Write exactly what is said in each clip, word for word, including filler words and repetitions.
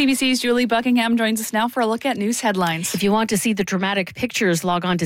C B C's Julie Buckingham joins us now for a look at news headlines. If you want to see the dramatic pictures, log on to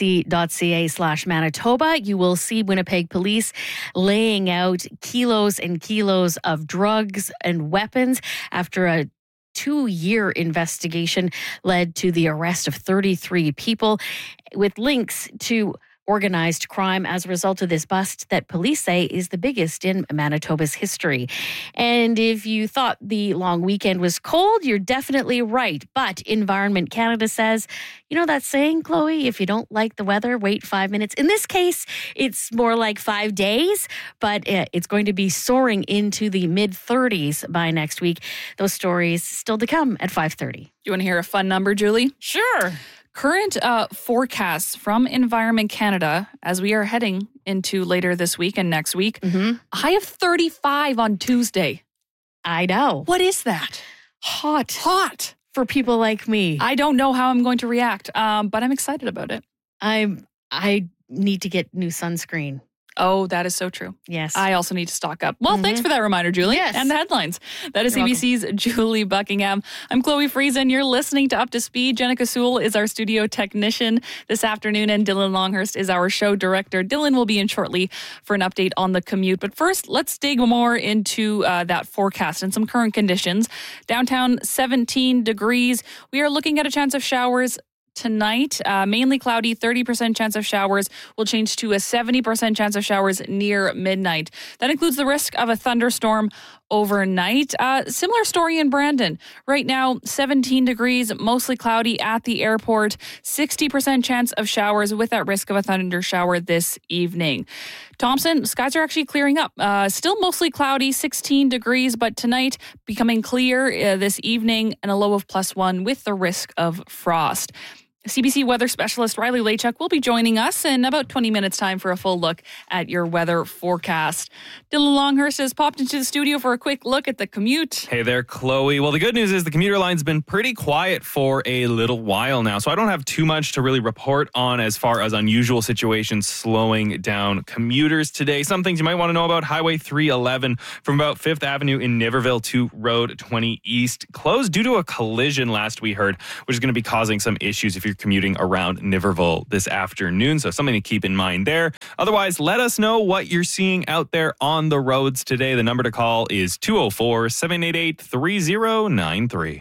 cbc.ca slash Manitoba. You will see Winnipeg police laying out kilos and kilos of drugs and weapons after a two-year investigation led to the arrest of thirty-three people with links to organized crime as a result of this bust that police say is the biggest in Manitoba's history. And if you thought the long weekend was cold, you're definitely right. But Environment Canada says, you know that saying, Chloe, if you don't like the weather, wait five minutes. In this case, it's more like five days, but it's going to be soaring into the mid-thirties by next week. Those stories still to come at five thirty. You want to hear a fun number, Julie? Sure. Current uh, forecasts from Environment Canada as we are heading into later this week and next week, Mm-hmm. a high of thirty-five on Tuesday. I know. What is that? Hot. Hot. For people like me. I don't know how I'm going to react, um, but I'm excited about it. I'm, I need to get new sunscreen. Oh, that is so true. Yes. I also need to stock up. Well, Mhm. thanks for that reminder, Julie. Yes. And the headlines. That is You're C B C's Julie Buckingham. I'm Chloe Friesen. You're listening to Up to Speed. Jenica Sewell is our studio technician this afternoon, and Dylan Longhurst is our show director. Dylan will be in shortly for an update on the commute. But first, let's dig more into uh, that forecast and some current conditions. Downtown, seventeen degrees. We are looking at a chance of showers tonight. Uh, mainly cloudy, thirty percent chance of showers will change to a seventy percent chance of showers near midnight. That includes the risk of a thunderstorm overnight. Uh, similar story in Brandon. Right now, seventeen degrees, mostly cloudy at the airport, sixty percent chance of showers with that risk of a thunder shower this evening. Thompson, skies are actually clearing up. Uh, still mostly cloudy, sixteen degrees, but tonight becoming clear uh, this evening and a low of plus one with the risk of frost. C B C weather specialist Riley Lachuk will be joining us in about twenty minutes time for a full look at your weather forecast. Dylan Longhurst has popped into the studio for a quick look at the commute. Hey there, Chloe. Well, the good news is the commuter line's been pretty quiet for a little while now, so I don't have too much to really report on as far as unusual situations slowing down commuters today. Some things you might want to know about: Highway three eleven from about fifth Avenue in Niverville to Road twenty East, closed due to a collision last we heard, which is going to be causing some issues if you're commuting around Niverville this afternoon. So something to keep in mind there. Otherwise, let us know what you're seeing out there on the roads today. The number to call is two oh four, seven eight eight, three oh nine three.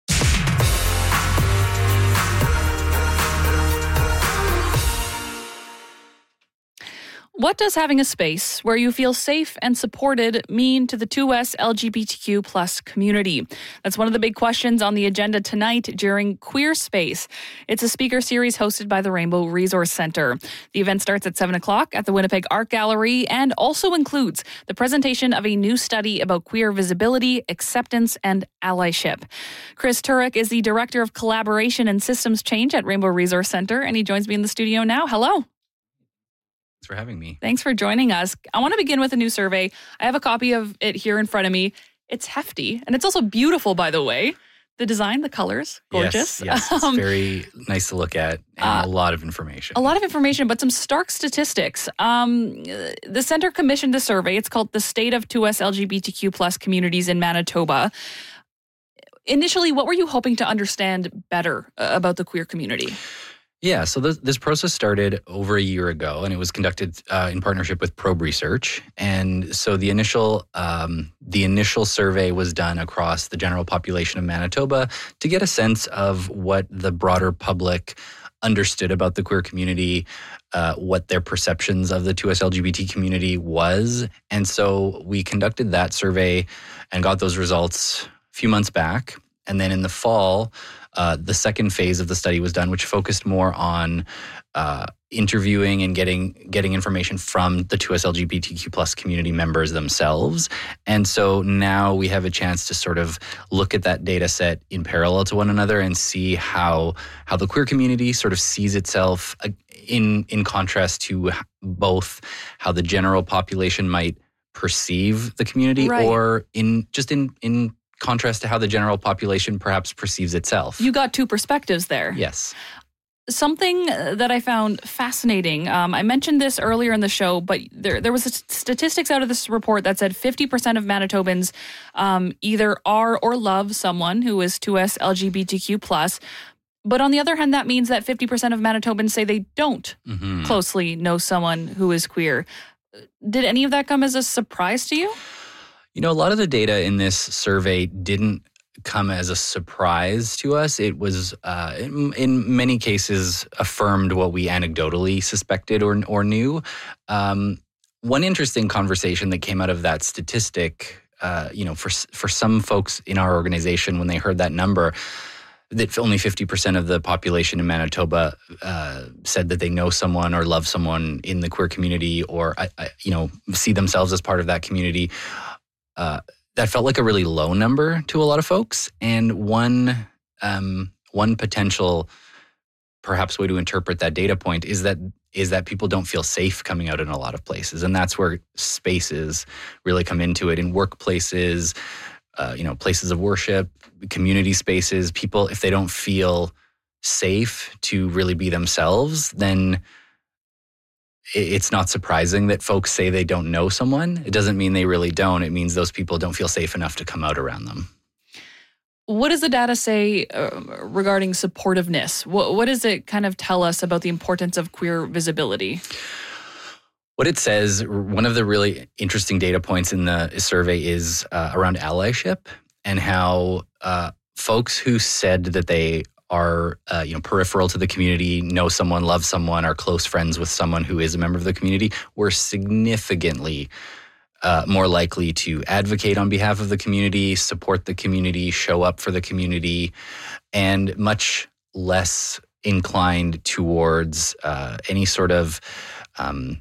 What does having a space where you feel safe and supported mean to the two S L G B T Q plus community? That's one of the big questions on the agenda tonight during Queer Space. It's a speaker series hosted by the Rainbow Resource Centre. The event starts at seven o'clock at the Winnipeg Art Gallery and also includes the presentation of a new study about queer visibility, acceptance, and allyship. Chris Turek is the Director of Collaboration and Systems Change at Rainbow Resource Centre, and he joins me in the studio now. Hello. Thanks for having me. Thanks for joining us. I want to begin with a new survey. I have a copy of it here in front of me. It's hefty, and it's also beautiful, by the way. The design, the colors, gorgeous. Yes, yes. It's Um, very nice to look at, and uh, a lot of information. A lot of information, but some stark statistics. Um, the Centre commissioned the survey. It's called The State of two S L G B T Q plus Communities in Manitoba. Initially, what were you hoping to understand better uh, about the queer community? Yeah, so this, this process started over a year ago, and it was conducted uh, in partnership with Probe Research. And so the initial um, the initial survey was done across the general population of Manitoba to get a sense of what the broader public understood about the queer community, uh, what their perceptions of the two S L G B T community was. And so we conducted that survey and got those results a few months back. And then in the fall, uh, the second phase of the study was done, which focused more on uh, interviewing and getting getting information from the two S L G B T Q plus community members themselves. And so now we have a chance to sort of look at that data set in parallel to one another and see how how the queer community sort of sees itself in in contrast to both how the general population might perceive the community, Right. or in just in in contrast to how the general population perhaps perceives itself. You got two perspectives there. Yes. Something that I found fascinating, um, I mentioned this earlier in the show, but there there was a statistics out of this report that said fifty percent of Manitobans um, either are or love someone who is two S L G B T Q plus. But on the other hand, that means that fifty percent of Manitobans say they don't mm-hmm. closely know someone who is queer. Did any of that come as a surprise to you? You know, a lot of the data in this survey didn't come as a surprise to us. It was, uh, in, in many cases, affirmed what we anecdotally suspected or or knew. Um, one interesting conversation that came out of that statistic, uh, you know, for for some folks in our organization, when they heard that number, that only fifty percent of the population in Manitoba uh, said that they know someone or love someone in the queer community, or uh, you know, see themselves as part of that community. Uh, That felt like a really low number to a lot of folks. And one um, one potential, perhaps, way to interpret that data point is that is that people don't feel safe coming out in a lot of places, and that's where spaces really come into it. In workplaces, uh, you know, places of worship, community spaces, people, if they don't feel safe to really be themselves, then it's not surprising that folks say they don't know someone. It doesn't mean they really don't. It means those people don't feel safe enough to come out around them. What does the data say uh, regarding supportiveness? What, what does it kind of tell us about the importance of queer visibility? What it says, one of the really interesting data points in the survey is uh, around allyship, and how uh, folks who said that they are uh, you know, peripheral to the community, know someone, love someone, are close friends with someone who is a member of the community, were significantly uh, more likely to advocate on behalf of the community, support the community, show up for the community, and much less inclined towards uh, any sort of um,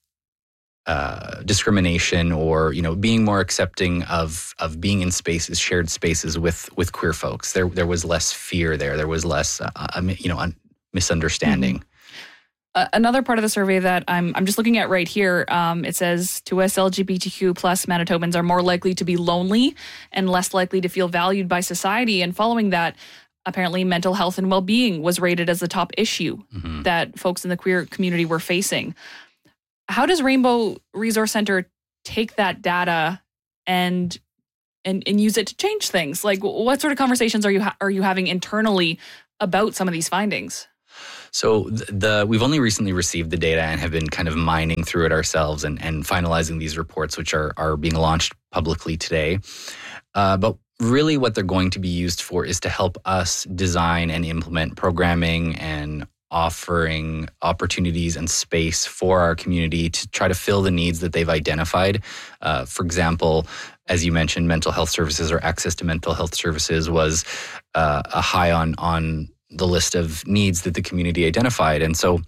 Uh, discrimination, or you know, being more accepting of of being in spaces, shared spaces with with queer folks. There there was less fear there. There was less uh, you know un- misunderstanding. Mm-hmm. Uh, another part of the survey that I'm I'm just looking at right here. Um, it says two S L G B T Q plus Manitobans are more likely to be lonely and less likely to feel valued by society. And following that, apparently, mental health and well-being was rated as the top issue mm-hmm. that folks in the queer community were facing. How does Rainbow Resource Center take that data and and and use it to change things? Like, what sort of conversations are you ha- are you having internally about some of these findings? So the, the we've only recently received the data and have been kind of mining through it ourselves and, and finalizing these reports, which are are being launched publicly today. Uh, but really, what they're going to be used for is to help us design and implement programming and offering opportunities and space for our community to try to fill the needs that they've identified. Uh, for example, as you mentioned, mental health services or access to mental health services was uh, a high on, on the list of needs that the community identified. And so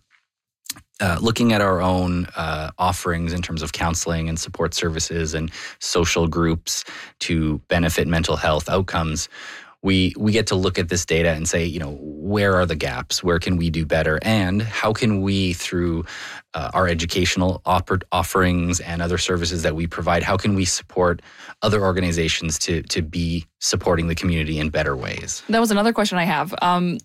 uh, looking at our own uh, offerings in terms of counseling and support services and social groups to benefit mental health outcomes, We we get to look at this data and say, you know, where are the gaps? Where can we do better? And how can we, through uh, our educational oper- offerings and other services that we provide, how can we support other organizations to to be supporting the community in better ways? That was another question I have. Um,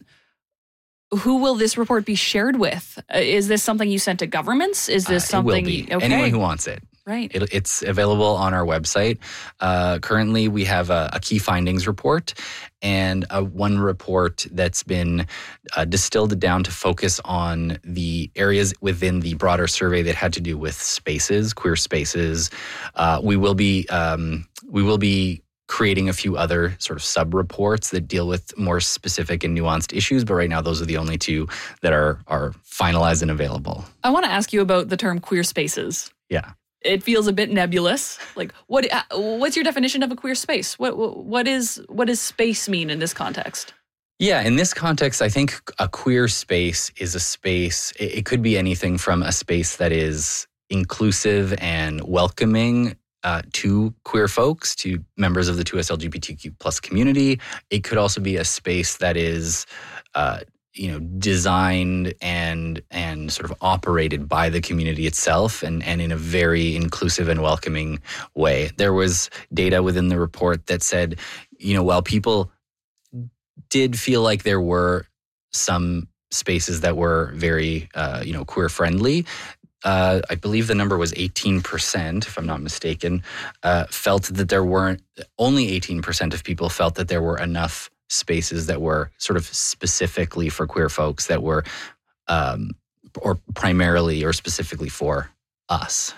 who will this report be shared with? Uh, is this something you sent to governments? Is this uh, something? It will be. Okay. Anyone who wants it. Right. It, it's available on our website. Uh, currently, we have a, a key findings report and a, one report that's been uh, distilled down to focus on the areas within the broader survey that had to do with spaces, queer spaces. Uh, we will be um, we will be creating a few other sort of sub-reports that deal with more specific and nuanced issues, but right now those are the only two that are are finalized and available. I want to ask you about the term queer spaces. Yeah. It feels a bit nebulous. Like, what? What's your definition of a queer space? What what is what does space mean in this context? Yeah, in this context, I think a queer space is a space. It could be anything from a space that is inclusive and welcoming uh, to queer folks, to members of the two S L G B T Q plus community. It could also be a space that is Uh, you know, designed and and sort of operated by the community itself, and, and in a very inclusive and welcoming way. There was data within the report that said, you know, while people did feel like there were some spaces that were very, uh, you know, queer friendly. Uh, I believe the number was eighteen percent, if I'm not mistaken, uh, felt that there weren't, only eighteen percent of people felt that there were enough spaces that were sort of specifically for queer folks that were, um, or primarily or specifically for us.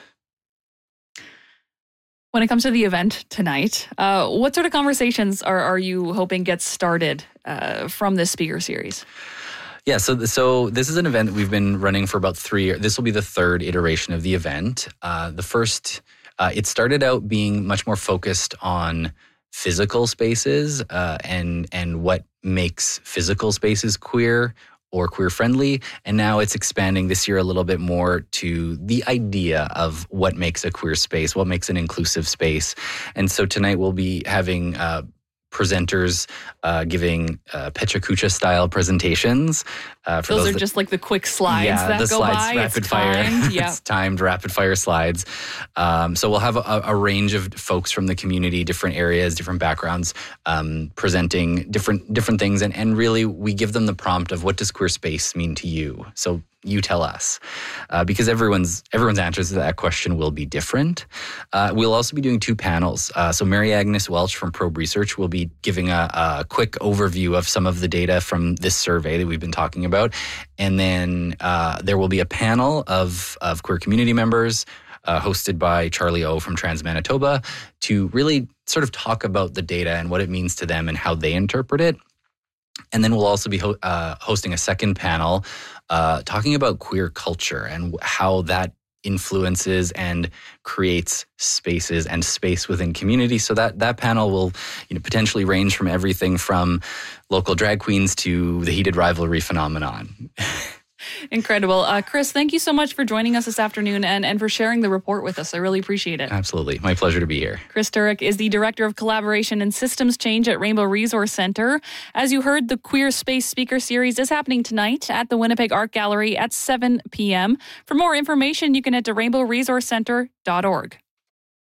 When it comes to the event tonight, uh, what sort of conversations are, are you hoping gets started uh, from this speaker series? Yeah, so so this is an event that we've been running for about three years. This will be the third iteration of the event. Uh, the first, uh, it started out being much more focused on physical spaces uh, and and what makes physical spaces queer or queer friendly. And now it's expanding this year a little bit more to the idea of what makes a queer space, what makes an inclusive space. And so tonight we'll be having uh, presenters uh, giving uh, Pecha Kucha style presentations. Uh, for those, those are that, just like the quick slides yeah, that the go slides, by. rapid it's fire. Timed. Yeah. It's timed rapid fire slides. Um, so we'll have a, a range of folks from the community, different areas, different backgrounds, um, presenting different different things. And, and really, we give them the prompt of what does queer space mean to you? So you tell us, uh, because everyone's everyone's answers to that question will be different. Uh, we'll also be doing two panels. Uh, so Mary Agnes Welch from Probe Research will be giving a, a quick overview of some of the data from this survey that we've been talking about. And then uh, there will be a panel of, of queer community members uh, hosted by Charlie O from Trans Manitoba to really sort of talk about the data and what it means to them and how they interpret it. And then we'll also be ho- uh, hosting a second panel uh, talking about queer culture and how that influences and creates spaces and space within community. So that that panel will, you know, potentially range from everything from local drag queens to the heated rivalry phenomenon. Incredible. Uh, Chris, thank you so much for joining us this afternoon and, and for sharing the report with us. I really appreciate it. Absolutely. My pleasure to be here. Chris Turek is the Director of Collaboration and Systems Change at Rainbow Resource Centre. As you heard, the Queer Space Speaker Series is happening tonight at the Winnipeg Art Gallery at seven p.m. For more information, you can head to rainbow resource centre dot org.